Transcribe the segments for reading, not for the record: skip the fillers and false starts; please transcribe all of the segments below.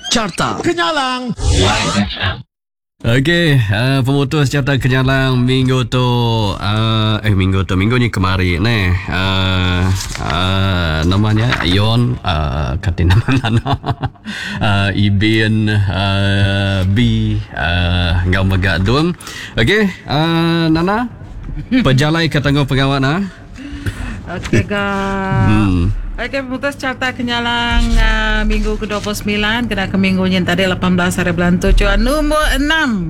Carta Kenyalang. Okey, pemutus Carta Kenyalang minggu ni kemarin namanya Yon, kata nama Nana, Ibin, B, ngau megak dum. Okey, Nana, pejalai ke tanggung pengawan Okey, Okey, pemutus Carta Kenyalang minggu ke-29 kena ke minggunya tadi 18 hari bulan 7 nombor 6.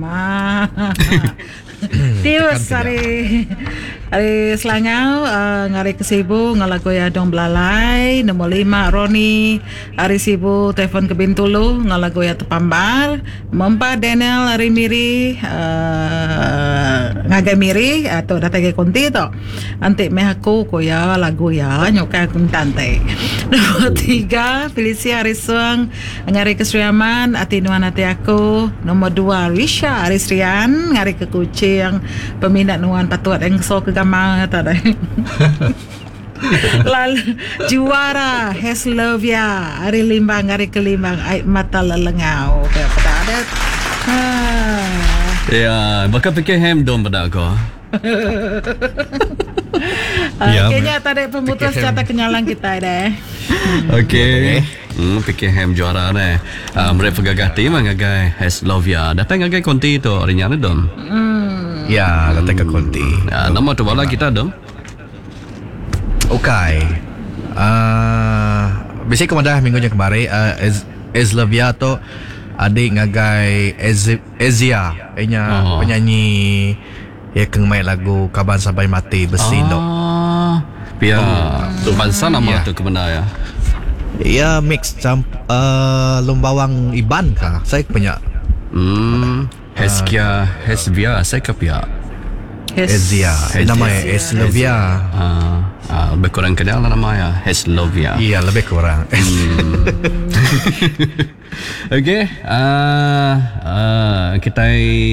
Tius hari Selangau ngari kesibu ngalago ya dong belalai. Nombor 5 Roni hari sibu telefon ke Bintulu ngalago ya tepambar. Nombor 4 Daniel hari miri ngagai miri atau datang ke konti to antik mehaku ko ya lagu ya nyoka kun tante. Nombor 3 Felicia hari suang ngari kesriaman ati nuan ati aku. Nombor 2 Risha hari Srian ngari ke Kucing yang peminat nuan patuat engso ke gamang kata dah. Lalu juara Heslovia hari Limbang hari Kelimbang air mata lelengau pada ada. Ya, bakal fikir ham dom pada aku. Kayaknya tadi pemutus Carta Kenyalang kita dah. Okey. Fikir ham juara ni. Mereka gagah tim ngagai Heslovia. Datang ngagai konti tu harinya ni dom. Ya, datang ke konti. Nama tu bala kita dom. Okay. Biasanya kemadah minggunya kemarin Heslovia tu adik ngagai Ezia, penyanyi ya keng main lagu Kaban Sampai Mati besi dok. Pia bangsa nama tu kemana ya? Ya mix lumbawang Iban kah? Saya punya. Hesvia saya ke pia. Ezia, namanya Heslovia. Lebih kurang kenal nama ya Heslovia. Iya lebih kurang. Okey, kita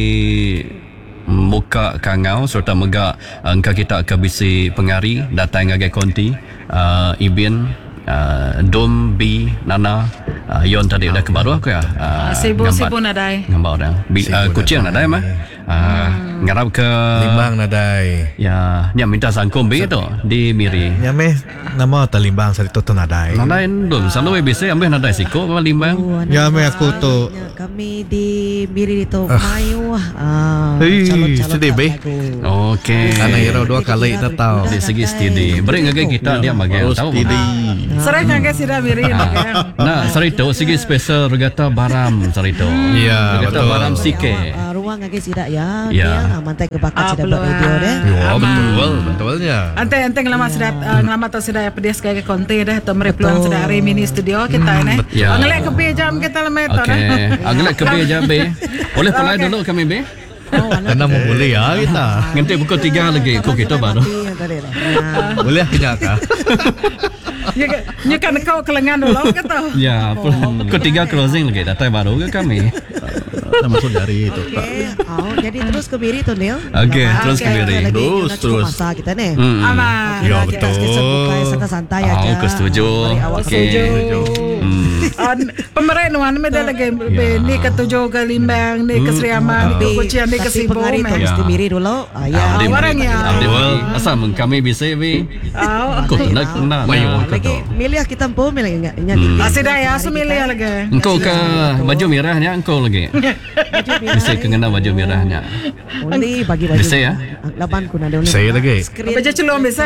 muka kangau serta megak angka kita ke bisi pengari datang ngagai konti Ibin Dom B Nana Yon tadi dah kebaru aku ya Sibu nadai ngambau dah kucing nadai mah ngarap ke Limbang nadai ya nya minta sangkum be tu di miri nya meh nama ta Limbang sari tu nadai dom selalu bisa ambil nadai siko Limbang ya meh aku tu kami di miri itu mayu calon-calon sedih be okey ana iro dua kali dah tahu di segi steady beri ngagai kita dia magai tahu Serai ngagai sida miri nah sarito segi special regata baram sarito ya regata betul baram sike ruang agak sidak ya Ya. dia mantai kebakat sidak buat radio deh. Ya betulnya Ante ngelamat sidat ngelamat tu sidat pedia sekali konti dah tu merepluang sidat hari mini studio kita ni. Ya. Ngelak ke jam kita lemet tu. Okey ngelak ke jam be boleh pelai dulu kami be karena mau boleh ya kita nanti pukul 3 lagi kok kita baru boleh kenyaka Nyekan kau kelengan dulu kata. ya pukul 3 closing lagi datang baru ke kami masuk dari itu Jadi terus ke miri tu Neil. Okey terus ke miri Terus masa kita ni. Ama. Ya, Kita betul. buka santai-santai aja. aku setuju Setuju. Pemerenuan meda lagi ni ketujuh ke Limbang ni ke Seriaman ni ke Kucian ni ke Sibu. Pengari tu mesti miri dulu. Ya, orang ya. asal kami bisa be aku nak Lagi milih kita pun milih enggak nyadi. Asida ya sumilih lagi. engkau ke baju merahnya engkau lagi bisa kena baju merahnya Only bagi-bagi. bisa ya Laban ku nada only. saya lagi Baca celum bisa.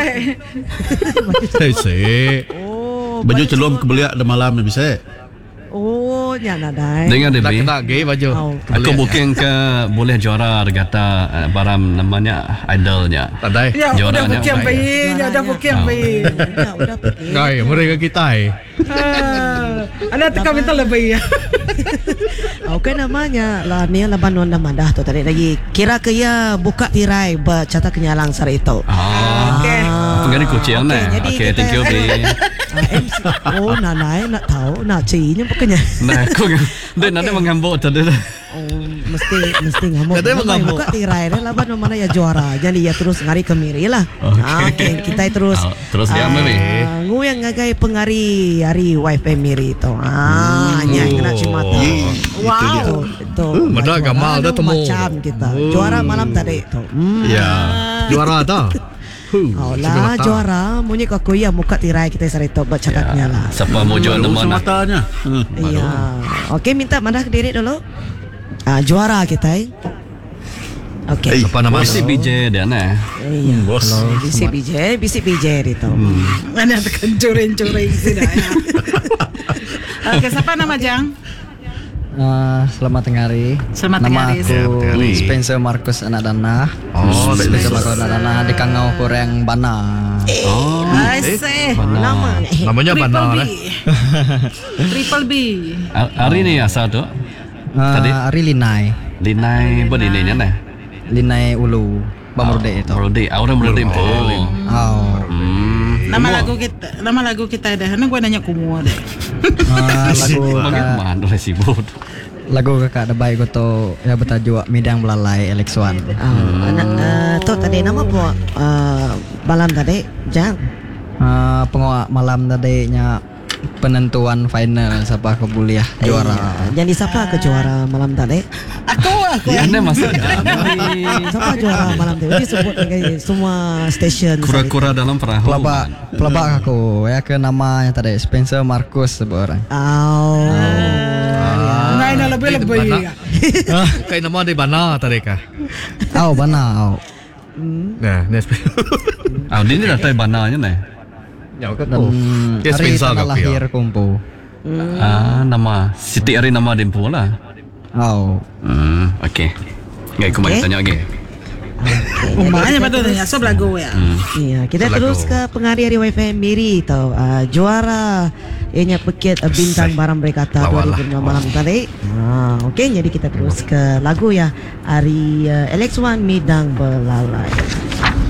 saya Baju celum kebeliak ada malam ni bisa. Oh, nyana dai. dengar deh nak be kena gay baju aku booking ke boleh juara regata baram namanya idolnya tandai Ya, udah Juaranya bukian baik. bayi, udah bukian bayi. Udah pergi. gay mereka kita Anak teka minta lebih ya. Okay namanya lah ni laban wan madah tu tadi lagi. Kira ke ya buka tirai Carta Kenyalang sar itu. Okey. Penggari kucing ni. jadi Okey, kita- thank you be. MC. Oh, nanai nak tahu nak cinya pokoknya. Nah, aku dia nanti menghambur tadi. Oh, mesti ngamuk. Katanya mau ngamuk. Buka tirai dah laban mana ya juara. Jadi ya terus ngari ke Miri lah. Okey, kita terus Terus dia Miri. Nguyang ngagai pengari hari wifi Miri tu. Nya kena cimata. Wow. Itu. Benar gamal dah temu. Macam kita. Juara malam tadi tu. Ya. Juara dah. Oh lah juara munyi kau kuya muka tirai kita sarito bercakapnya lah. Siapa mau jual nama nak? matanya. Iya. Okey minta mandah ke diri dulu. Juara kita. Okey. Apa nama? Bisi BJ dia nah. Iya. Bos. Bisi BJ itu. Mana tekan coreng-coreng sudah ya. Okey, siapa nama Jang? Selamat hari. Selamat Nama hari. aku Spencer Marcus anak Dana. Oh, Spencer Marcus anak Dana di Kangau Koreng Bana. Asyik. Nama. Namanya Bana lah. Triple B. Hari ni asal tu? Tadi? Ari Linai. Linai berdirinya nah. Linai Ulu. Bamurde itu. Brode, orang brode po. Oh. Nama lagu kita ada. Hana gua nanya kumua deh. Bagaimana resibut? Lagu kakak ada baik tu ya bertajuk Midang Belalai Alex Wan. Anak tu tadi nama apa? Malam tadi Jang. Pengawal malam tadi nya penentuan final siapa ke buliah juara. Jadi siapa ke juara malam tadi? Aku. Ya, anda masuk Siapa juara malam tadi? Disebut dengan semua stesen. kura-kura dalam perahu. Pelabak aku ya ke namanya tadi Spencer Marcus sebuah orang. Ngai na lebih-lebih. Kayak nama di Bana tadi kah? Bana. Nah, ni Dia ni dah tahu bananya nah. Ya, kau Dan tahu. Dia hari Spencer tanggal kau kira. lahir kumpu. Nama Siti hari nama Dempo lah. Okey. Gak aku mau tanya lagi. Umanya pada tanya so lagu ya. Iya, kita Lagu. terus ke penghari hari wifi Miri tau. Juara ianya pekit bintang barang mereka kata Lawalah. 2005 malam tadi. Okey, jadi kita terus ke lagu ya hari Alex Wan Midang Belalai.